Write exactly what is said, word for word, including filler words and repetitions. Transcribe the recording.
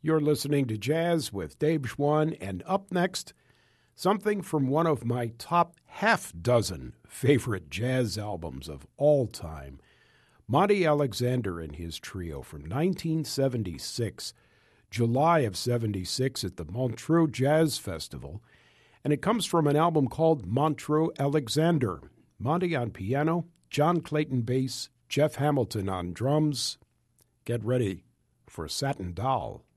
You're listening to Jazz with Dave Schwann, and up next, something from one of my top half dozen favorite jazz albums of all time, Monty Alexander and his trio from nineteen seventy-six, July of seventy-six at the Montreux Jazz Festival, and it comes from an album called Montreux Alexander. Monty on piano, John Clayton bass, Jeff Hamilton on drums. Get ready for Satin Doll.